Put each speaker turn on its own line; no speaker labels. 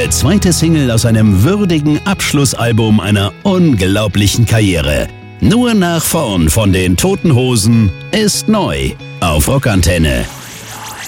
Ihre zweite Single aus einem würdigen Abschlussalbum einer unglaublichen Karriere. Nur nach vorn von den Toten Hosen ist neu auf Rockantenne.